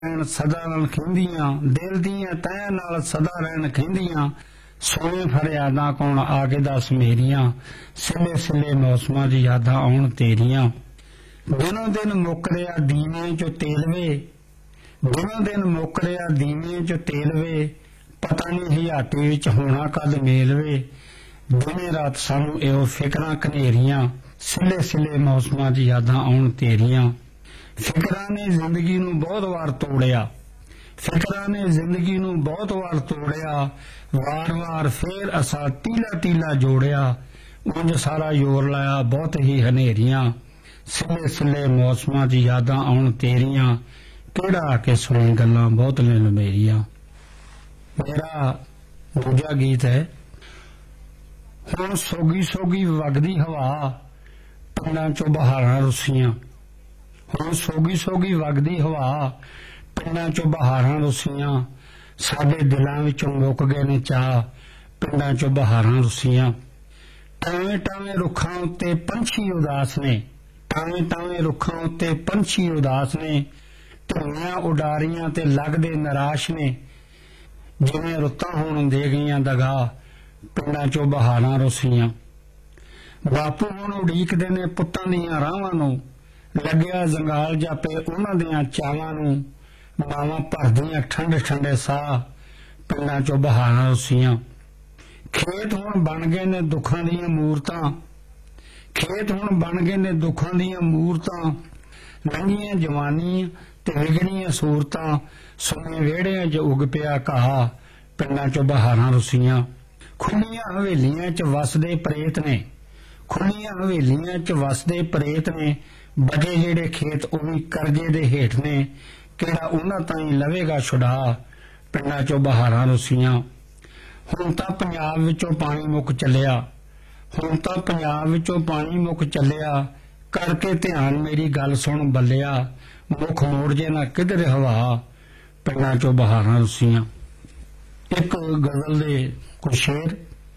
रहन सदा लखींदियां, दिल दियां तैं नाल सदा रहन खिंदियां, सोने फरियादां कौन आके दस मेरियां, सिले सिले मौसमां च यादां आउण तेरियां। दिनों दिन मुक रिया दीविਆਂ चो तेल वे, दिनों दिन मुक रिया दीविਆਂ चो तेल वे, पता नहीं हयाती विच होना कद मेल वे, दिने रात सानू एहो फिकरां घनेरियां, सिले सिले मौसमां च यादां आउण तेरियां। फिकरां ने जिंदगी नूं बहुत वार तोड़िया, फिकरां ने जिंदगी नूं बहुत वार तोड़िया, वार वार फेर असा तीला तीला जोड़िया, उंज सारा जोर लाया बहुत ही हनेरियां, सिले सिले मौसमां च यादां आउण तेरियां, किहड़ा आके सुणे गल्लां बहुत ने लमेरियां। मेरा दूजा गीत है। हुण सोगी सोगी वगदी हवा, पिंडां चों बहारां रुसियां, हुण सोगी सोगी वगदी हवा, पिंडां चों बहारां रुसियां, साडे दिलां विचों मुक गए ने चाह, पिंडां चों बहारां रुसियां। टावें टावें रुखां उत्ते पंछी उदास ने, टावें टावें रुखां उत्ते पंछी उदास ने, ढोलियां उडारियां ते लगदे निराश ने, जिवें रुत्तां हुण दे गईयां दगा, पिंडां चों बहारां रुसियां। बापू हुण उड़ीकदे ने पुत्तां दीयां राहां नूं, लग्या जंगाल जापे उन्हां दियां चावां नूं, मावां भरदियां ठंडे ठंडे साह, पिंडां चों बहारां रुसियां। खेत हुण बन गए ने दुखां दीयां मूरतां, खेत हुण बन गए ने दुखां दीयां मूरतां, लंघीਆਂ जवानी ते विगड़ीਆਂ सूरतां, सुने विहड़िਆਂ 'ਚ उग पिया घाह, पिंडां चों बहारां रुसियां। खुल्लियां हवेलियां 'ਚ वसदे प्रेत ने, खुल्लियां हवेलियां 'ਚ वसदे प्रेत ने, बचे ਜਿਹੜੇ खेत ਉਹ ਵੀ ਕਰਜ਼ੇ ਦੇ ਹੇਠ ਨੇ, ਕਿਹੜਾ ਉਹਨਾਂ ਤਾਈਂ ਲਵੇਗਾ ਛੁਡਾ, ਪਿੰਡਾਂ 'ਚੋਂ ਬਹਾਰਾਂ ਰੁੱਸੀਆਂ। ਹੁਣ ਤਾਂ ਪੰਜਾਬ ਵਿੱਚੋਂ ਪਾਣੀ ਮੁੱਕ ਚੱਲਿਆ, ਹੁਣ ਤਾਂ ਪੰਜਾਬ ਵਿੱਚੋਂ ਪਾਣੀ ਮੁੱਕ ਚੱਲਿਆ, ਕਰਕੇ ਧਿਆਨ ਮੇਰੀ ਗੱਲ ਸੁਣ ਬੱਲਿਆ, ਮੁੱਖ ਮੋੜ ਜੇ ਨਾ ਕਿਧਰ ਹਵਾ, ਪਿੰਡਾਂ 'ਚੋਂ ਬਹਾਰਾਂ ਰੁੱਸੀਆਂ। ਇੱਕ ਗਜ਼ਲ ਦੇ ਕੁਝ ਸ਼ੇਰ।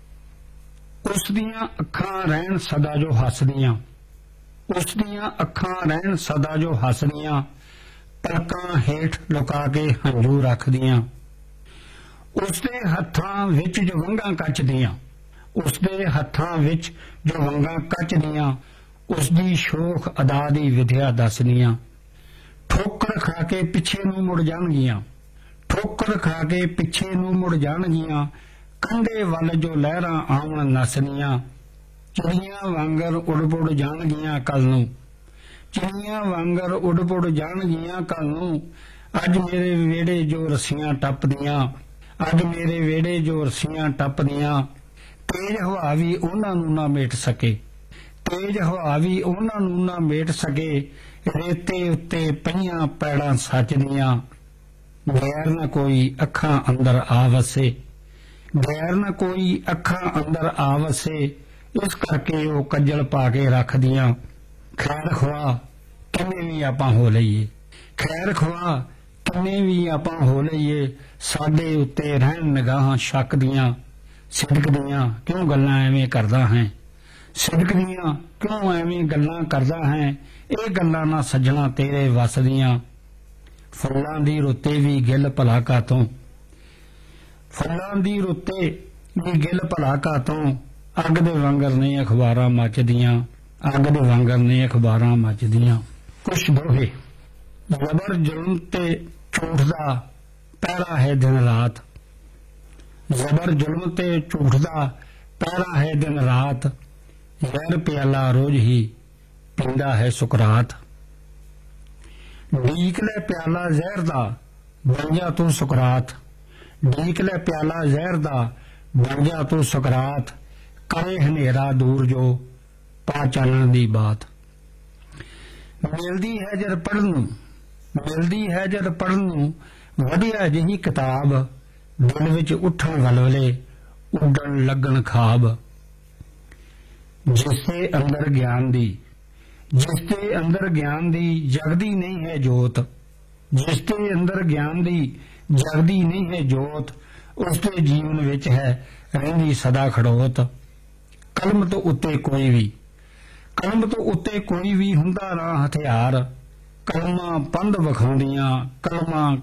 ਉਸ ਦੀਆਂ ਅੱਖਾਂ ਰਹਿਣ ਸਦਾ ਜੋ ਹੱਸਦੀਆਂ, ਉਸ ਦੀਆਂ ਅੱਖਾਂ ਰਹਿਣ ਸਦਾ ਜੋ ਹੱਸਦੀਆਂ, ਪਲਕਾਂ ਹੇਠ ਲੁਕਾ ਕੇ ਹੰਝੂ ਰੱਖਦੀਆਂ। ਉਸਦੇ ਹੱਥਾਂ ਵਿੱਚ ਜੋ ਵੰਗਾਂ ਕੱਚਦੀਆਂ, ਉਸਦੇ ਹੱਥਾਂ ਵਿੱਚ ਜੋ ਵੰਗਾਂ ਕੱਚਦੀਆਂ, ਉਸਦੀ ਸ਼ੋਖ ਅਦਾ ਦੀ ਵਿਧਿਆ ਦੱਸਦੀਆਂ। ਠੋਕਰ ਖਾ ਕੇ ਪਿੱਛੇ ਨੂੰ ਮੁੜ ਜਾਣਗੀਆਂ, ਠੋਕਰ ਖਾ ਕੇ ਪਿੱਛੇ ਨੂੰ ਮੁੜ ਜਾਣਗੀਆਂ, ਕੰਢੇ ਵੱਲ ਜੋ ਲਹਿਰਾਂ ਆਵਣ ਨੱਸਦੀਆਂ। ਚਿੜੀਆਂ ਵਾਂਗਰ ਉੜ ਜਾਣਗੀਆਂ ਕੱਲ ਨੂੰ, ਚਿੜੀਆਂ ਵਾਂਗਰ ਉੜ ਜਾਣਗੀਆਂ ਕੱਲ ਨੂੰ। ਅੱਜ ਮੇਰੇ ਵਿਹੜੇ ਜੋ ਰੱਸੀਆਂ ਟੱਪਦੀਆਂ, ਅੱਜ ਮੇਰੇ ਵਿਹੜੇ ਜੋ ਰੱਸੀਆਂ ਟੱਪਦੀਆਂ। ਤੇਜ਼ ਹਵਾ ਵੀ ਉਹਨਾਂ ਨੂੰ ਨਾ ਮੇਟ ਸਕੇ, ਤੇਜ਼ ਹਵਾ ਵੀ ਉਹਨਾਂ ਨੂੰ ਨਾ ਮੇਟ ਸਕੇ। ਰੇਤੇ ਉੱਤੇ ਪਈਆਂ ਪੈੜਾਂ ਸੱਚਦੀਆਂ, ਗੈਰ ਨਾ ਕੋਈ ਅੱਖਾਂ ਅੰਦਰ ਆ ਵਸੇ, ਗੈਰ ਨਾ ਕੋਈ ਅੱਖਾਂ ਅੰਦਰ ਆ ਵਸੇ। ਇਸ ਕਰਕੇ ਉਹ ਕੱਜਲ ਪਾ ਕੇ ਰੱਖਦੀਆਂ। ਖੈਰ ਖਵਾ ਕਿੰਨੇ ਵੀ ਆਪਾਂ ਹੋ ਲਈਏ, ਖੈਰ ਖਵਾ ਕਿੰਨੇ ਵੀ ਆਪਾਂ ਹੋ ਲਈਏ, ਸਾਡੇ ਉੱਤੇ ਰਹਿਣ ਨਿਗਾਹਾਂ ਸ਼ੱਕ ਦੀਆਂ। ਸਿਦਕਦੀਆਂ ਕਿਉਂ ਗੱਲਾਂ ਐਵੇਂ ਕਰਦਾ ਹੈ, ਸਿਦਕਦੀਆਂ ਕਿਉਂ ਐਵੇਂ ਗੱਲਾਂ ਕਰਦਾ ਹੈ, ਇਹ ਗੱਲਾਂ ਨਾ ਸੱਜਣਾ ਤੇਰੇ ਵੱਸ ਦੀਆਂ। ਫੁੱਲਾਂ ਦੀ ਰੁੱਤੇ ਵੀ ਗਿੱਲ ਭਲਾ ਕਾਤੋਂ, ਫੁੱਲਾਂ ਦੀ ਰੁੱਤੇ ਵੀ ਗਿੱਲ ਭਲਾ ਕਾਤੋਂ। ਅੱਗ ਦੇ ਵਾਂਗਰ ਨੇ ਅਖਬਾਰਾਂ ਮੱਚਦੀਆਂ, ਅੱਗ ਦੇ ਵਾਂਗਰ ਨੇ ਅਖਬਾਰਾਂ ਮੱਚਦੀਆਂ। ਕੁਛ ਦੋਹੇ। ਜ਼ਬਰ ਜ਼ੁਲਮ ਤੇ ਝੂਠ ਦਾ ਪਹਿਰਾ ਹੈ ਦਿਨ ਰਾਤ, ਜ਼ਬਰ ਜ਼ੁਲਮ ਤੇ ਝੂਠ ਦਾ ਪਹਿਰਾ ਹੈ ਦਿਨ ਰਾਤ। ਜ਼ਹਿਰ ਪਿਆਲਾ ਰੋਜ਼ ਹੀ ਪੀਂਦਾ ਹੈ ਸੁਕਰਾਤ। ਢੀਕ ਲੈ ਪਿਆਲਾ ਜ਼ਹਿਰ ਦਾ ਬਣ ਜਾ ਤੂੰ ਸੁਕਰਾਤ, ਢੀਕ ਲੈ ਪਿਆਲਾ ਜ਼ਹਿਰ ਦਾ ਬਣ ਜਾ ਤੂੰ ਸੁਕਰਾਤ। ਕਰੇ ਹਨੇਰਾ ਦੂਰ ਜੋ ਪਾ ਚਾਨਣ ਦੀ ਬਾਤ। ਮਿਲਦੀ ਹੈ ਜਦ ਪੜ੍ਹਨ ਨੂੰ, ਮਿਲਦੀ ਹੈ ਜਦ ਪੜ੍ਹਨ ਨੂੰ, ਵਧੀਆ ਜਿਹੀ ਕਿਤਾਬ। ਦਿਲ ਵਿੱਚ ਉੱਠਣ ਵਲਵਲੇ, ਉੱਡਣ ਲੱਗਣ ਖਾਬ। ਜਿਸਦੇ ਅੰਦਰ ਗਿਆਨ ਦੀ, ਜਿਸਦੇ ਅੰਦਰ ਗਿਆਨ ਦੀ ਜਗਦੀ ਨਹੀਂ ਹੈ ਜੋਤ, ਜਿਸਦੇ ਅੰਦਰ ਗਿਆਨ ਦੀ ਜਗਦੀ ਨਹੀਂ ਹੈ ਜੋਤ, ਉਸਦੇ ਜੀਵਨ ਵਿੱਚ ਹੈ ਰਹਿੰਦੀ ਸਦਾ ਖੜੋਤ। ਕਲਮ ਤੋਂ ਉੱਤੇ ਕੋਈ ਵੀ, ਕਲਮ ਤੋਂ ਉੱਤੇ ਕੋਈ ਵੀ ਹੁੰਦਾ ਨਾ ਹਥਿਆਰ, ਕਲਮਾਂ ਪੰਧ ਵਿਖਾਉਂਦੀਆਂ, ਕਲਮਾਂ